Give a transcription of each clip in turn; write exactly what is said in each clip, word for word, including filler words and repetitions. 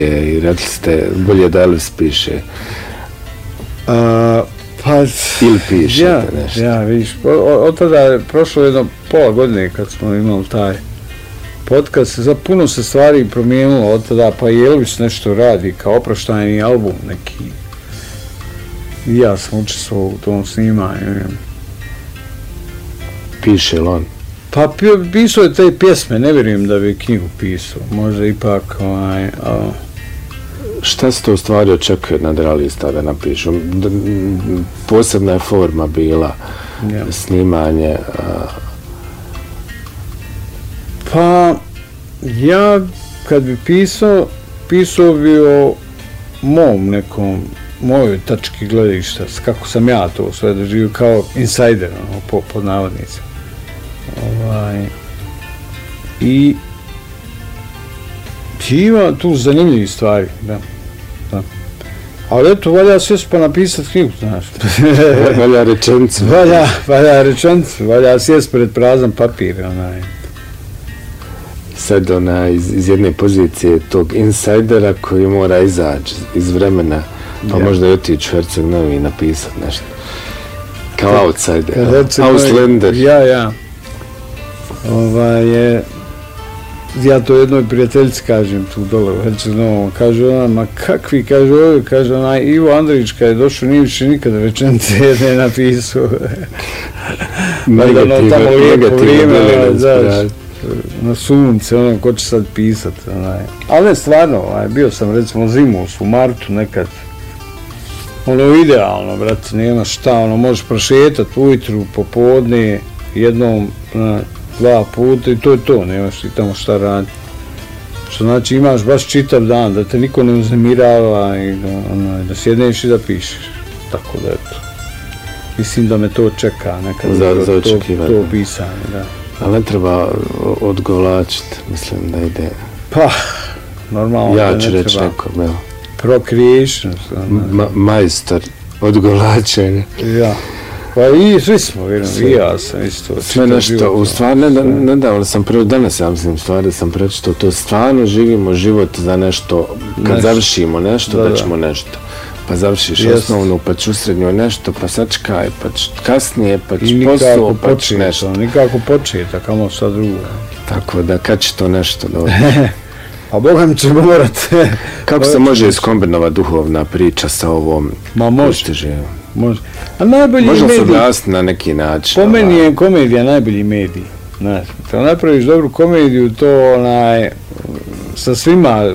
i rekli ste bolje da Elvis piše. A, pa, ili pišete ja, nešto. Ja, vidiš, od tada je prošlo jedno pola godine kad smo imali taj podcast, za puno se stvari promijenilo od tada, pa i Elvis nešto radi kao oproštajni album neki. I ja sam učestvovao u tom snimanju. Piše li on? Pa pisao je te pjesme, ne vjerujem da bi knjigu pisao, možda ipak ovaj, a... Šta se to u stvari očekuje od nadrealista da napišu? Posebna je forma bila, ja. Snimanje. A... Pa, ja kad bi pisao, pisao bi o mom nekom, mojoj tački gledišta, kako sam ja to sve doživio kao insider, ono, po, pod navodnicima. Ovaj, i ima tu zanimljivih stvari, da, da. Ali eto, valja sjest pa napisat knjigu, znaš. Valja rečenicu. Valja, valja rečenicu, valja sjest pred prazan papir, onaj. Sad ona iz, iz jedne pozicije tog insajdera koji mora izaći iz vremena, pa ja. Možda i otići u Herceg Novi i napisat nešto. Kao kad, outsider, kad Auslander. Ja, ja. Ovaj je, ja to jednoj prijateljici kažem tu dole u Herceg Novom, kaže ona, ma kakvi, kaže ovi, kaže ona, Ivo Andrić kad je došao nije više nikada rečenice jedne napisao. Negativno, negativno, na sunce, ono, ko će sad pisat, onaj. Ali ne, stvarno, onaj, bio sam recimo zimus u martu nekad, ono, idealno, brate, nema šta, ono, možeš prošetat ujutru, popodne, jednom, na, dva puta i to je to, nemaš ti tamo šta raditi. Što znači imaš baš čitav dan, da te niko ne uznemirava i da, onaj, da sjedneš i da pišeš, tako da eto. Mislim da me to čeka nekad, za, to, za to, to pisanje, da. Ali ne treba odgovlačiti, mislim da ide... Pa, normalno ja da ne treba. Ja ću reći nekom, evo. Procreation. Ma, majstor odgovlačenja. Ja. Pa i svi smo, vjerujem, i ja sam isto. Sve nešto, u stvari, nedavno sam prvo, danas ja mislim, stvari da sam prečito, to stvarno živimo život za nešto, kad nešto. Završimo nešto, da, da ćemo da. Nešto. Pa završiš yes. osnovnu, pa ću srednju nešto, pa sačkaj, pa ću kasnije, pa ću posao, pa ću nešto. Nikako početa, kamo sad drugo. Tako da, kad će to nešto doći? A Boga mi će morat. Kako se može iskombinovati duhovna priča sa ovom? Ma može. Može. A najbolji može medij... se objasniti na neki način. Po meni je komedija najbolji medij. Znaš, kada napraviš dobru komediju, to onaj, sa svima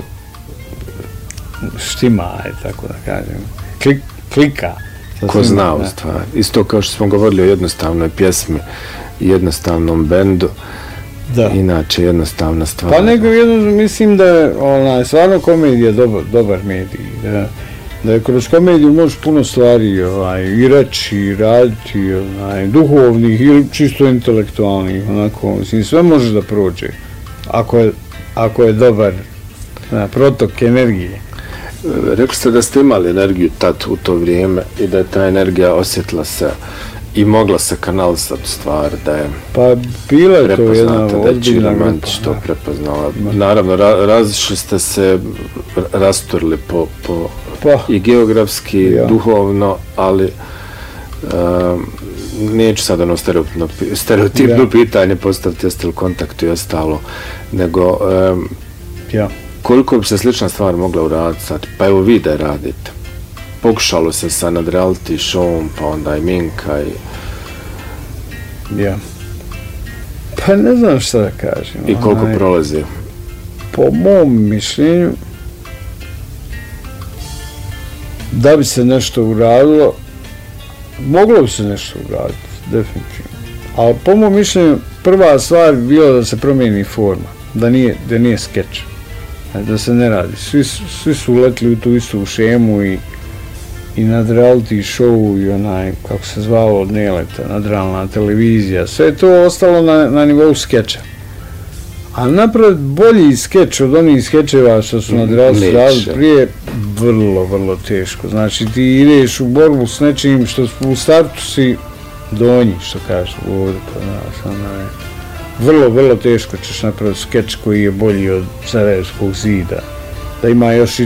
štima, tako da kažem, Klik, klika. Ko zna u stvari. Isto kao što smo govorili o jednostavnoj pjesmi, jednostavnom bendu, da. Inače jednostavna stvar. Pa nego jedno, mislim da je onaj, stvarno komedija dobar, dobar medij, da, da je kroz komediju možeš puno stvari ovaj, i reći, i raditi, onaj, duhovnih ili čisto intelektualnih, onako, mislim, sve može da prođe, ako je, ako je dobar na, protok energije. Rekli ste da ste imali energiju tad u to vrijeme i da je ta energija osjetila se i mogla se kanalisati u stvar, da je pa bila je to jedna ozbiljna grupa. To prepoznala. Naravno, ra različili ste se, rasturili po, po pa, i geografski, ja. Duhovno, ali um, neću sad ono stereotipno, stereotipno ja. Pitanje postaviti, jeste li kontaktu i ostalo, nego um, ja. Koliko bi se slična stvar mogla uraditi sad? Pa evo vi da je radite. Pokušalo se sa nad reality showom, pa onda i Minka i... Ja. Pa ne znam šta da kažem. I koliko onaj, prolazi? Po mom mišljenju, da bi se nešto uradilo, moglo bi se nešto uraditi, definitivno. Ali po mom mišljenju, prva stvar bi bila da se promijeni forma, da nije, da nije skeč. Da se ne radi. Svi, svi su uletili u tu istu šemu i i nad reality show i onaj, kako se zvalo od Neleta, nadrealna televizija, sve je to ostalo na, na nivou skeča. A napraviti bolji skeč od onih skečeva što su nad reality radili prije, vrlo, vrlo teško. Znači ti ideš u borbu s nečim što u startu si donji, što kažeš ovdje, pa znaš, onaj, vrlo, vrlo teško ćeš napraviti skeč koji je bolji od Sarajevskog zida. da ima još i